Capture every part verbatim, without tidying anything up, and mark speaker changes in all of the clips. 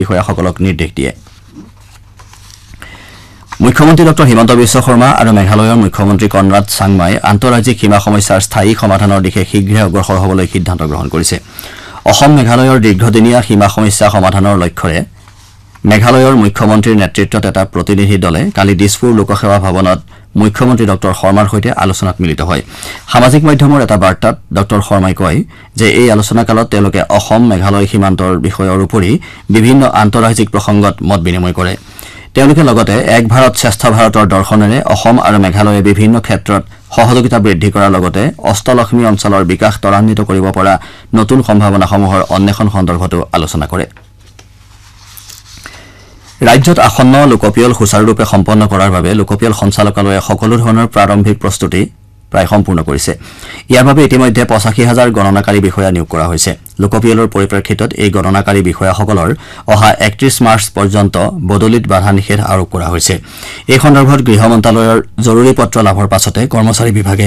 Speaker 1: বিষয়াসকলক নিৰ্দেশ দিয়ে মুখ্যমন্ত্ৰী ডক্টৰ হিমন্ত বিশ্ব শৰ্মা আৰু মেঘালয়ৰ মুখ্যমন্ত্ৰী কনৰাড চাংমাই আন্তঃৰাজ্যিক সীমা সমস্যাৰ স্থায়ী সমাধানৰ দিশে শীঘ্ৰে অগ্ৰসৰ হ'বলৈ সিদ্ধান্ত গ্ৰহণ কৰিছে অসম মেঘালয়ৰ দীৰ্ঘদিনীয়া সীমা সমস্যা সমাধানৰ লক্ষ্যৰে মেঘালয়ৰ মুখ্যমন্ত্ৰীৰ নেতৃত্বত এটা প্ৰতিনিধি দলে কালি দিছপুৰ লোকসেৱা ভৱনত মুখ্যমন্ত্ৰী ডক্টৰ শৰ্মাৰ সৈতে আলোচনাত মিলিত হয় সামাজিক মাধ্যমৰ এটা বাৰ্তাত ডক্টৰ শৰ্মাই কয় যে এই আলোচনাকালত তেওঁলোকে অসম মেঘালয় সীমান্তৰ বিষয়ৰ উপৰি বিভিন্ন আন্তঃৰাজ্যিক প্ৰসংগত মত বিনিময় কৰে তেওঁলোকে লগতে এক ভাৰত শ্ৰেষ্ঠ ভাৰতৰ দৰ্শনেৰে অসম আৰু মেঘালয়ে বিভিন্ন ক্ষেত্ৰত সহযোগিতা বৃদ্ধি কৰাৰ লগতে অষ্টলক্ষ্মী অঞ্চলৰ বিকাশ ত্বৰান্বিত কৰিব পৰা নতুন সম্ভাৱনাসমূহৰ অন্বেষণ সন্দৰ্ভতো আলোচনা কৰে ৰাজ্যত আসন্ন লোকপিয়ল সুচাৰুৰূপে সম্পন্ন কৰাৰ বাবে লোকপিয়ল সঞ্চালকালয়ে সকলো ধৰণৰ প্ৰাৰম্ভিক প্ৰস্তুতি প্ৰায় সম্পূৰ্ণ কৰিছে ইয়াৰ বাবে ইতিমধ্যে পঁচাশী হাজাৰ গণনাকাৰী বিষয়া নিয়োগ কৰা হৈছে লোকপিয়লৰ পৰিপ্ৰেক্ষিতত এই গণনাকাৰী বিষয়াসকলৰ অহা একত্ৰিশ মাৰ্চ পৰ্যন্ত বদলিত বাধা নিষেধ আৰোপ কৰা হৈছে এই সন্দৰ্ভত গৃহ মন্ত্ৰালয়ৰ জৰুৰী পত্ৰ লাভৰ পাছতে কৰ্মচাৰী বিভাগে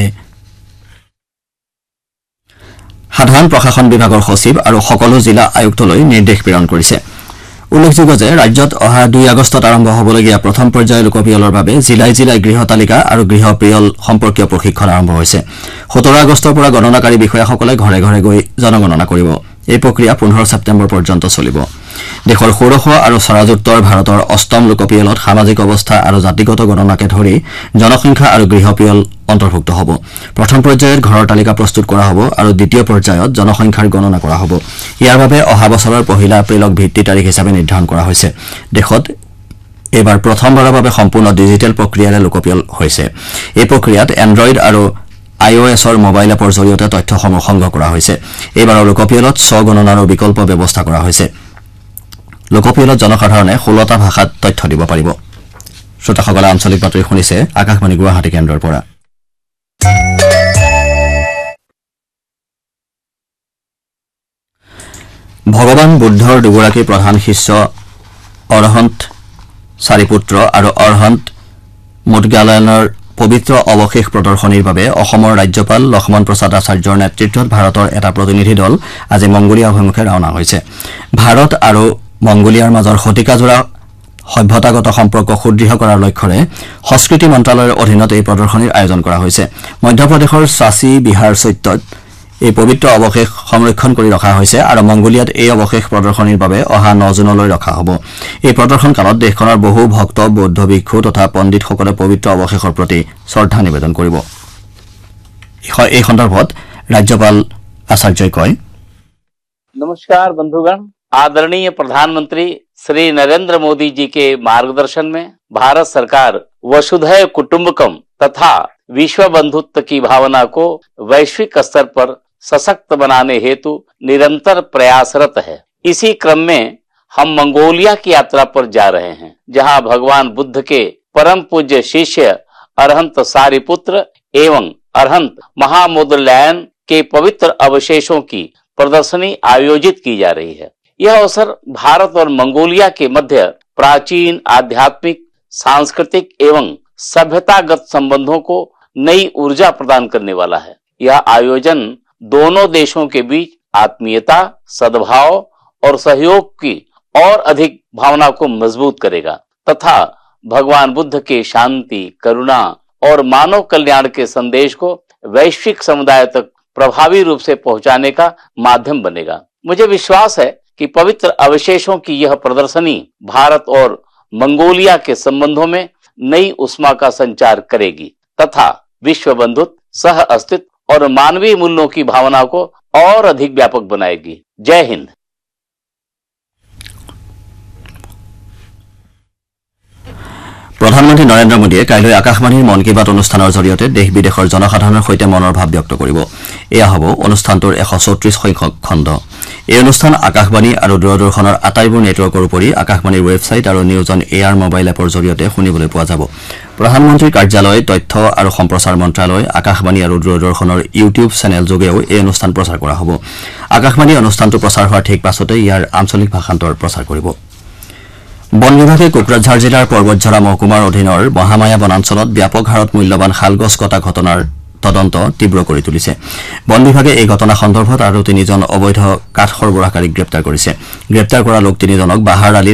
Speaker 1: সাধাৰণ প্ৰশাসন বিভাগৰ সচিব আৰু সকলো জিলা আয়ুক্তলৈ নিৰ্দেশ প্ৰেৰণ কৰিছে উল্লেখযোগ্য যে ৰাজ্যত অহা দুই আগষ্টত আৰম্ভ হ'বলগীয়া প্ৰথম পৰ্যায়ৰ লোকপিয়লৰ বাবে জিলাই জিলাই গৃহ তালিকা আৰু গৃহ পিয়ল সম্পৰ্কীয় প্ৰশিক্ষণ আৰম্ভ হৈছে সোতৰ আগষ্টৰ পৰা গণনাকাৰী বিষয়াসকলে ঘৰে ঘৰে গৈ জনগণনা কৰিব এই প্ৰক্ৰিয়া পোন্ধৰ ছেপ্টেম্বৰ পৰ্যন্ত চলিব দেশৰ ষোড়শ আৰু স্বৰাজোত্তৰ ভাৰতৰ অষ্টম লোকপিয়লত সামাজিক অৱস্থা আৰু জাতিগত গণনাকে ধৰি জনসংখ্যা আৰু গৃহ পিয়ল অন্তৰ্ভুক্ত হ'ব প্ৰথম পৰ্যায়ত ঘৰৰ তালিকা প্ৰস্তুত কৰা হ'ব আৰু দ্বিতীয় পৰ্যায়ত জনসংখ্যাৰ গণনা কৰা হ'ব ইয়াৰ বাবে অহা বছৰৰ পহিলা এপ্ৰিলক ভিত্তি তাৰিখ হিচাপে নিৰ্ধাৰণ কৰা হৈছে দেশত এবাৰ প্ৰথমবাৰৰ বাবে সম্পূৰ্ণ ডিজিটেল প্ৰক্ৰিয়াৰে লোকপিয়ল হৈছে এই প্ৰক্ৰিয়াত এণ্ড্ৰইড আৰু আইঅএছৰ মোবাইল এপৰ জৰিয়তে তথ্যসমূহ সংগ্ৰহ কৰা হৈছে এইবাৰৰ লোকপিয়লত স্বগণনাৰো বিকল্প ব্যৱস্থা কৰা হৈছে লোকপিয়লত জনসাধাৰণে ষোল্লটা ভাষাত তথ্য দিব পাৰিব শ্ৰোতাসকলে আঞ্চলিক বাতৰি শুনিছে আকাশবাণী গুৱাহাটী কেন্দ্ৰৰ পৰা ভগৱান বুদ্ধৰ দুগৰাকী প্ৰধান শিষ্য অৰহন্ত চাৰিপুত্ৰ আৰু অৰহন্ত মুদগালায়নৰ পবিত্ৰ অৱশেষ প্ৰদৰ্শনীৰ বাবে অসমৰ ৰাজ্যপাল লক্ষ্মণ প্ৰসাদ আচাৰ্যৰ নেতৃত্বত ভাৰতৰ এটা প্ৰতিনিধি দল আজি মংগোলিয়া অভিমুখে ৰাওনা হৈছে ভাৰত আৰু মংগোলিয়াৰ মাজৰ শতিকাজোৰা সভ্যতাগত সম্পৰ্ক সুদৃঢ় কৰাৰ লক্ষ্যৰে সংস্কৃতি মন্ত্ৰালয়ৰ অধীনত এই প্ৰদৰ্শনীৰ আয়োজন কৰা হৈছে মধ্যপ্ৰদেশৰ সাচী বিহাৰ চৈত্যত এই পবিত্ৰ অৱশেষ সংৰক্ষণ কৰি ৰখা হৈছে আৰু মংগোলিয়াত এই অৱশেষ প্ৰদৰ্শনীৰ বাবে অহা ন জুনলৈ ৰখা হ'ব এই প্ৰদৰ্শন কালত দেশখনৰ বহু ভক্ত বৌদ্ধ ভিক্ষু তথা পণ্ডিতসকলে পবিত্ৰ অৱশেষৰ প্ৰতি শ্ৰদ্ধা নিবেদন কৰিব এই সন্দৰ্ভত ৰাজ্যপাল আচাৰ্যই কয়
Speaker 2: नमस्कार बंधुगण आदरणीय प्रधानमंत्री श्री नरेंद्र मोदी जी के मार्गदर्शन में भारत सरकार वसुधैव कुटुंबकम तथा विश्व बंधुत्व की भावना को वैश्विक स्तर पर सशक्त बनाने हेतु निरंतर प्रयासरत है इसी क्रम में हम मंगोलिया की यात्रा पर जा रहे हैं जहां भगवान बुद्ध के परम पूज्य शिष्य अरहंत सारिपुत्र एवं अरहंत महामोदलायन के पवित्र अवशेषों की प्रदर्शनी आयोजित की जा रही है यह अवसर भारत और मंगोलिया के मध्य प्राचीन आध्यात्मिक सांस्कृतिक एवं सभ्यतागत संबंधों को नई ऊर्जा प्रदान करने वाला है यह आयोजन दोनों देशों के बीच आत्मीयता सद्भाव और सहयोग की और अधिक भावना को मजबूत करेगा तथा भगवान बुद्ध के शांति करुणा और मानव कल्याण के संदेश को वैश्विक समुदाय तक प्रभावी रूप से पहुंचाने का माध्यम बनेगा मुझे विश्वास है कि पवित्र अवशेषों की यह प्रदर्शनी भारत और मंगोलिया के संबंधों में नई उष्मा का संचार करेगी तथा विश्व बंधुत्व सह अस्तित्व और मानवीय मूल्यों की भावना को और अधिक व्यापक बनाएगी जय हिंद
Speaker 1: প্ৰধানমন্ত্ৰী নৰেন্দ্ৰ মোদীয়ে কাইলৈ আকাশবাণীৰ মন কী বাত অনুষ্ঠানৰ জৰিয়তে দেশ বিদেশৰ জনসাধাৰণৰ সৈতে মনৰ ভাৱ ব্যক্ত কৰিব এয়া হ'ব অনুষ্ঠানটোৰ এশ চৌত্ৰিশ সংখ্যক খণ্ড এই অনুষ্ঠান আকাশবাণী আৰু দূৰদৰ্শনৰ আটাইবোৰ নেটৱৰ্কৰ উপৰি আকাশবাণীৰ ৱেবছাইট আৰু নিউজ অন এয়াৰ মোবাইল এপৰ জৰিয়তে শুনিবলৈ পোৱা যাব প্ৰধানমন্ত্ৰীৰ কাৰ্যালয় তথ্য আৰু সম্প্ৰচাৰ মন্ত্ৰালয় আকাশবাণী আৰু দূৰদৰ্শনৰ ইউটিউব চেনেল যোগেও এই অনুষ্ঠান প্ৰচাৰ কৰা হ'ব আকাশবাণী অনুষ্ঠানটো প্ৰচাৰ হোৱাৰ ঠিক পাছতে ইয়াৰ আঞ্চলিক ভাষান্তৰ প্ৰচাৰ কৰিব বন বিভাগে কোকৰাঝাৰ জিলাৰ পৰ্বতঝৰা মহকুমাৰ অধীনৰ মহামায়া বনাঞ্চলত ব্যাপক হাৰত মূল্যৱান শালগছ কটা ঘটনাৰ তদন্ত তীব্ৰ কৰি তুলিছে বন বিভাগে এই ঘটনা সন্দৰ্ভত আৰু তিনিজন অবৈধ কাঠ সৰবৰাহকাৰীক গ্ৰেপ্তাৰ কৰিছে গ্ৰেপ্তাৰ কৰা লোক তিনিজনক বাহাৰ আলী